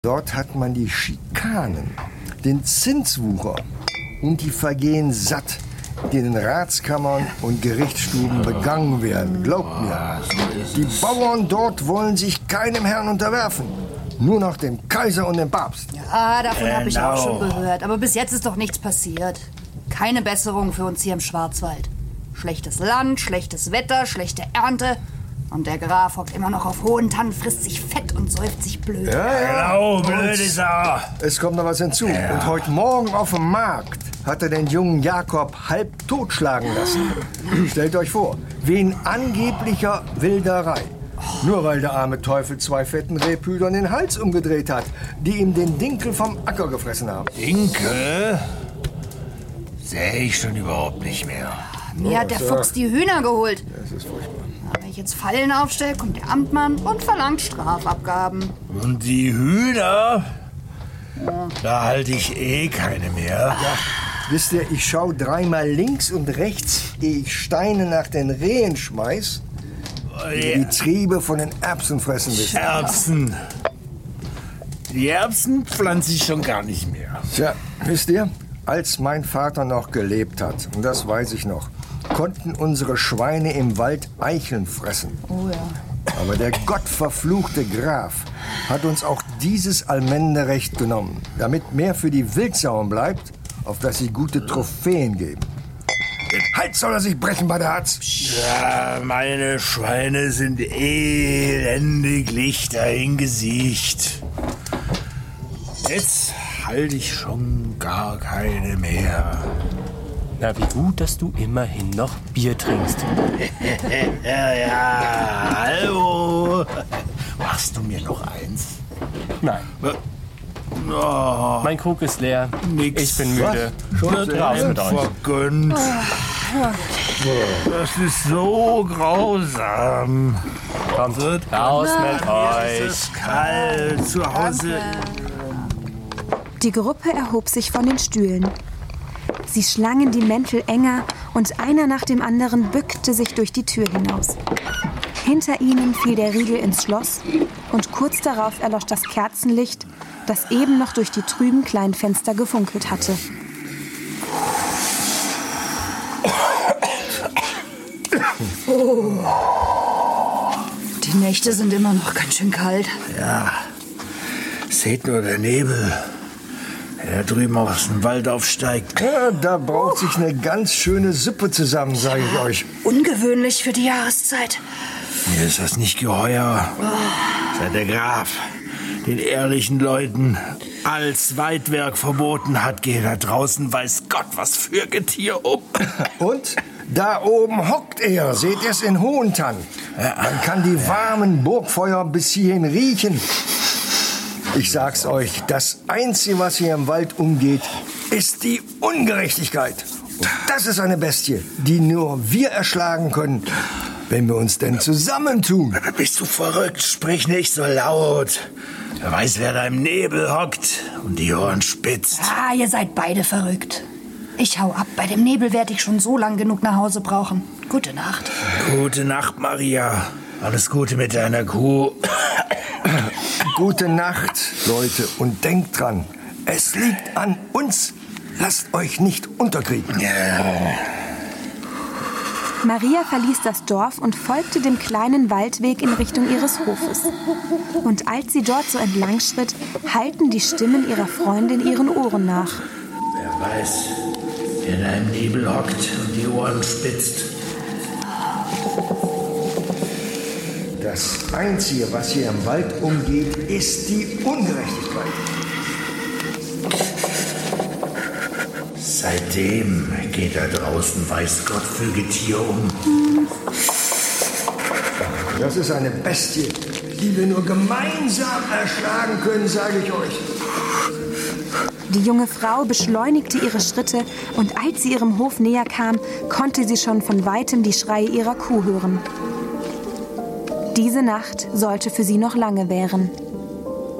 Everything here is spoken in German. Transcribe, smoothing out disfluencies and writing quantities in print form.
Dort hat man die Schikanen, den Zinswucher und die Vergehen satt, die in den Ratskammern und Gerichtsstuben begangen werden. Glaubt mir, die Bauern dort wollen sich keinem Herrn unterwerfen. Nur noch dem Kaiser und dem Papst. Ja, davon habe ich auch schon gehört. Aber bis jetzt ist doch nichts passiert. Keine Besserung für uns hier im Schwarzwald. Schlechtes Land, schlechtes Wetter, schlechte Ernte. Und der Graf hockt immer noch auf hohen Tannen, frisst sich fett und säuft sich blöd. Ja. Genau, blöde Sau. Es kommt noch was hinzu. Ja. Und heute Morgen auf dem Markt hat er den jungen Jakob halb totschlagen lassen. Stellt euch vor, wegen angeblicher Wilderei. Nur weil der arme Teufel 2 fetten Rebhühnern den Hals umgedreht hat, die ihm den Dinkel vom Acker gefressen haben. Dinkel? Sehe ich schon überhaupt nicht mehr. Mir hat der Fuchs die Hühner geholt. Das ist furchtbar. Wenn ich jetzt Fallen aufstelle, kommt der Amtmann und verlangt Strafabgaben. Und die Hühner? Ja. Da halte ich keine mehr. Ja. Wisst ihr, ich schaue 3-mal links und rechts, ehe ich Steine nach den Rehen schmeiß, die die Triebe von den Erbsen fressen müssen. Erbsen. Die Erbsen pflanze ich schon gar nicht mehr. Tja, wisst ihr, als mein Vater noch gelebt hat, und das weiß ich noch, konnten unsere Schweine im Wald Eicheln fressen. Oh ja. Aber der gottverfluchte Graf hat uns auch dieses Allmenderecht genommen, damit mehr für die Wildsauen bleibt, auf das sie gute Trophäen geben. Den Hals soll er sich brechen bei der Hatz. Ja, meine Schweine sind elendig Lichter im Gesicht. Jetzt halte ich schon gar keine mehr. Na, wie gut, dass du immerhin noch Bier trinkst. Ja, hallo. Machst du mir noch eins? Nein. Oh, mein Krug ist leer. nix. Ich bin müde. Schon raus mit euch. Vergönnt. Das ist so grausam. Kommt, raus mit euch. Es ist kalt zu Hause. Die Gruppe erhob sich von den Stühlen. Sie schlangen die Mäntel enger und einer nach dem anderen bückte sich durch die Tür hinaus. Hinter ihnen fiel der Riegel ins Schloss und kurz darauf erlosch das Kerzenlicht, das eben noch durch die trüben kleinen Fenster gefunkelt hatte. Oh. Die Nächte sind immer noch ganz schön kalt. Ja, seht nur der Nebel, der drüben aus dem Wald aufsteigt. Ja, da braucht sich eine ganz schöne Suppe zusammen, sage ich euch. Ungewöhnlich für die Jahreszeit. Mir ist das nicht geheuer. Seit der Graf den ehrlichen Leuten als Weidwerk verboten hat, geht da draußen weiß Gott was für Getier um. Und da oben hockt er, seht ihr es in Hohentann. Man kann die warmen Burgfeuer bis hierhin riechen. Ich sag's euch, das Einzige, was hier im Wald umgeht, ist die Ungerechtigkeit. Und das ist eine Bestie, die nur wir erschlagen können, wenn wir uns denn zusammentun. Bist du verrückt? Sprich nicht so laut. Wer weiß, wer da im Nebel hockt und die Ohren spitzt. Ah, ihr seid beide verrückt. Ich hau ab. Bei dem Nebel werde ich schon so lang genug nach Hause brauchen. Gute Nacht. Gute Nacht, Maria. Alles Gute mit deiner Kuh. Gute Nacht, Leute. Und denkt dran, es liegt an uns. Lasst euch nicht unterkriegen. Ja. Maria verließ das Dorf und folgte dem kleinen Waldweg in Richtung ihres Hofes. Und als sie dort so entlang schritt, hallten die Stimmen ihrer Freundin ihren Ohren nach. Wer weiß, wer da im Nebel hockt und die Ohren spitzt. Das Einzige, was hier im Wald umgeht, ist die Ungerechtigkeit. Seitdem geht da draußen weiß Gott für Getier um. Das ist eine Bestie, die wir nur gemeinsam erschlagen können, sage ich euch. Die junge Frau beschleunigte ihre Schritte und als sie ihrem Hof näher kam, konnte sie schon von weitem die Schreie ihrer Kuh hören. Diese Nacht sollte für sie noch lange währen.